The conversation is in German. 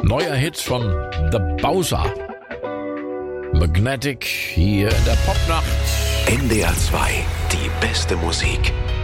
Neuer Hit von The Bowser. Magnetic hier in der Popnacht. NDR 2, die beste Musik.